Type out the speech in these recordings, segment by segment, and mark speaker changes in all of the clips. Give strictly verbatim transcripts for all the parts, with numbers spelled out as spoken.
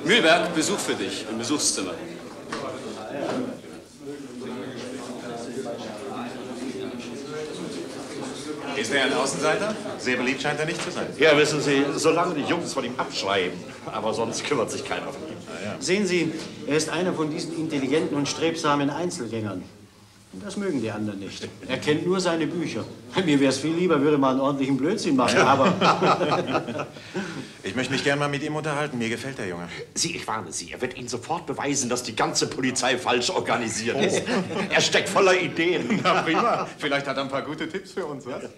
Speaker 1: Mühlberg, Besuch für dich im Besuchszimmer.
Speaker 2: Ist er ein Außenseiter? Sehr beliebt scheint er nicht zu sein.
Speaker 3: Ja, wissen Sie, solange die Jungs von ihm abschreiben. Aber sonst kümmert sich keiner von ihm.
Speaker 2: Ja.
Speaker 4: Sehen Sie, er ist einer von diesen intelligenten und strebsamen Einzelgängern. Und das mögen die anderen nicht. Er kennt nur seine Bücher. Mir wäre es viel lieber, würde mal einen ordentlichen Blödsinn machen, aber...
Speaker 2: Ich möchte mich gern mal mit ihm unterhalten. Mir gefällt der Junge.
Speaker 3: Sie, ich warne Sie, er wird Ihnen sofort beweisen, dass die ganze Polizei falsch organisiert ist. Oh. Er steckt voller Ideen.
Speaker 2: Na prima. Vielleicht hat er ein paar gute Tipps für uns, was?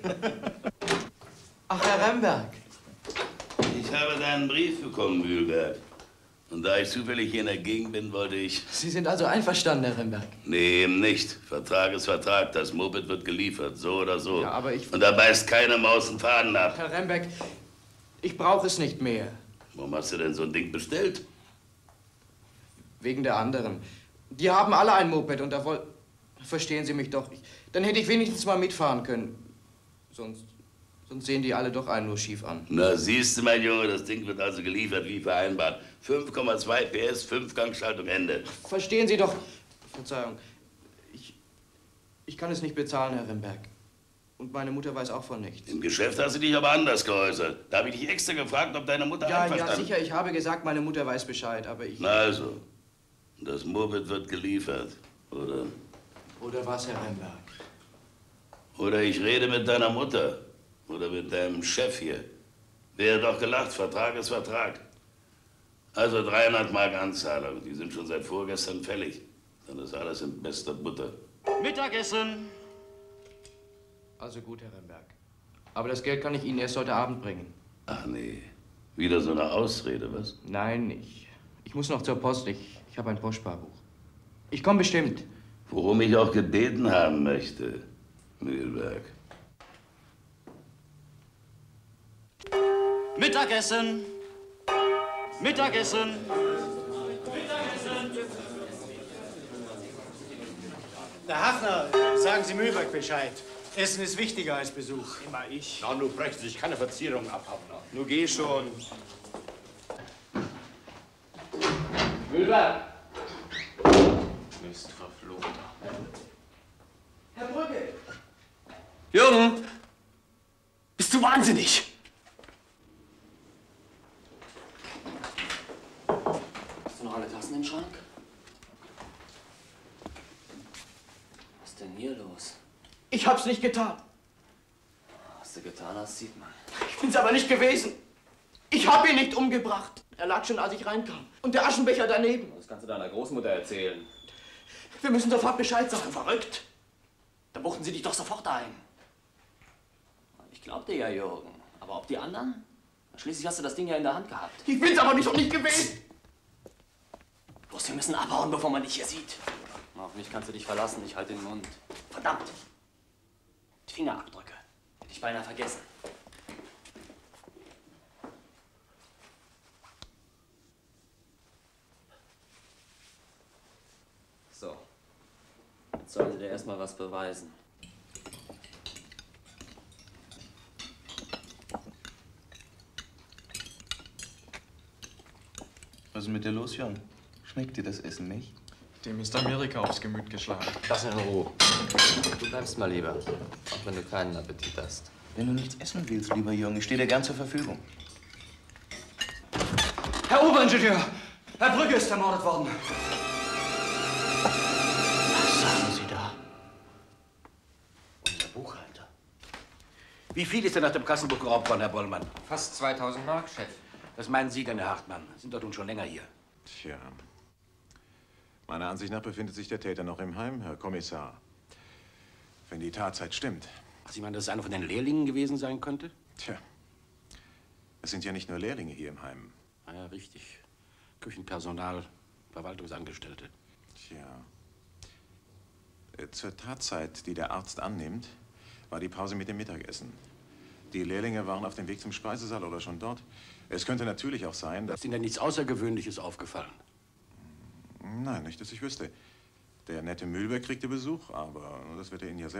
Speaker 5: Ach, Herr Remberg.
Speaker 6: Ich habe deinen Brief bekommen, Mühlberg. Und da ich zufällig hier in der Gegend bin, wollte ich...
Speaker 5: Sie sind also einverstanden, Herr Remberg?
Speaker 6: Nee, eben nicht. Vertrag ist Vertrag. Das Moped wird geliefert, so oder so.
Speaker 5: Ja, aber ich...
Speaker 6: Und da beißt keine Maus einen Faden ab.
Speaker 5: Herr Remberg, ich brauche es nicht mehr.
Speaker 6: Warum hast du denn so ein Ding bestellt?
Speaker 5: Wegen der anderen. Die haben alle ein Moped und da woll... Verstehen Sie mich doch. Ich... Dann hätte ich wenigstens mal mitfahren können. Sonst... Sonst sehen die alle doch einen nur schief an.
Speaker 6: Na, siehst du, mein Junge, das Ding wird also geliefert wie vereinbart. fünf Komma zwei P S, Fünfgangschaltung, Ende.
Speaker 5: Verstehen Sie doch... Verzeihung. Ich... Ich kann es nicht bezahlen, Herr Remberg. Und meine Mutter weiß auch von nichts.
Speaker 6: Im Geschäft hast du dich aber anders geäußert. Da habe ich dich extra gefragt, ob deine Mutter
Speaker 5: Ja,
Speaker 6: einverstanden ist.
Speaker 5: ja, sicher. Ich habe gesagt, meine Mutter weiß Bescheid, aber ich...
Speaker 6: Na also, das Moped wird geliefert, oder?
Speaker 5: Oder was, Herr Remberg?
Speaker 6: Oder ich rede mit deiner Mutter. Oder mit deinem Chef hier. Wäre doch gelacht, Vertrag ist Vertrag. Also dreihundert Mark Anzahlung, die sind schon seit vorgestern fällig. Dann ist alles in bester Butter.
Speaker 5: Mittagessen! Also gut, Herr Remberg. Aber das Geld kann ich Ihnen erst heute Abend bringen.
Speaker 6: Ach nee, wieder so eine Ausrede, was?
Speaker 5: Nein, ich, ich muss noch zur Post. Ich, ich habe ein Postsparbuch. Ich komme bestimmt.
Speaker 6: Worum ich auch gebeten haben möchte, Mühlberg.
Speaker 5: Mittagessen! Mittagessen! Mittagessen!
Speaker 4: Der Hafner, sagen Sie Mühlberg Bescheid. Essen ist wichtiger als Besuch.
Speaker 3: Immer ich. Na, nun brechen Sie sich keine Verzierung ab, Hafner.
Speaker 1: Nun geh schon.
Speaker 5: Mühlberg!
Speaker 1: Mist, verfluchter.
Speaker 5: Herr Brücke!
Speaker 1: Jürgen!
Speaker 3: Bist du wahnsinnig?
Speaker 7: Hast du noch alle Tassen im Schrank? Was ist denn hier los?
Speaker 5: Ich hab's nicht getan.
Speaker 7: Was du getan hast, sieht man.
Speaker 5: Ich bin's aber nicht gewesen. Ich hab ihn nicht umgebracht. Er lag schon, als ich reinkam. Und der Aschenbecher daneben.
Speaker 7: Das kannst du deiner Großmutter erzählen.
Speaker 5: Wir müssen sofort Bescheid sagen.
Speaker 7: Bist du verrückt? Da buchten sie dich doch sofort ein. Ich glaub dir ja, Jürgen. Aber ob die anderen? Schließlich hast du das Ding ja in der Hand gehabt.
Speaker 5: Ich bin's aber nicht und nicht gewesen.
Speaker 7: Bloß wir müssen abhauen, bevor man dich hier sieht. Auf mich kannst du dich verlassen. Ich halte den Mund. Verdammt! Die Fingerabdrücke. Hätte ich beinahe vergessen. So. Jetzt sollen sie dir erstmal was beweisen.
Speaker 8: Was ist mit dir los, Jörn? Schmeckt dir das Essen nicht?
Speaker 9: Dem ist Amerika aufs Gemüt geschlagen.
Speaker 7: Lass in Ruhe. Du bleibst mal lieber, auch wenn du keinen Appetit hast.
Speaker 8: Wenn du nichts essen willst, lieber Jürgen, ich stehe dir gern zur Verfügung.
Speaker 5: Herr Oberingenieur! Herr Brücke ist ermordet worden.
Speaker 3: Was sagen Sie da? Unser Buchhalter. Wie viel ist denn nach dem Kassenbuch geraubt worden, Herr Bollmann?
Speaker 9: Fast zweitausend Mark, Chef.
Speaker 3: Das meinen Sie denn, Herr Hartmann? Sind doch nun schon länger hier.
Speaker 2: Tja. Meiner Ansicht nach befindet sich der Täter noch im Heim, Herr Kommissar. Wenn die Tatzeit stimmt.
Speaker 3: Sie meinen, dass es einer von den Lehrlingen gewesen sein könnte?
Speaker 2: Tja. Es sind ja nicht nur Lehrlinge hier im Heim.
Speaker 3: Na ja, richtig. Küchenpersonal, Verwaltungsangestellte.
Speaker 2: Tja. Äh, Zur Tatzeit, die der Arzt annimmt, war die Pause mit dem Mittagessen. Die Lehrlinge waren auf dem Weg zum Speisesaal oder schon dort. Es könnte natürlich auch sein, dass...
Speaker 3: Ist Ihnen denn nichts Außergewöhnliches aufgefallen?
Speaker 2: Nein, nicht, dass ich wüsste. Der nette Mühlberg kriegte Besuch, aber das wird er Ihnen ja selbst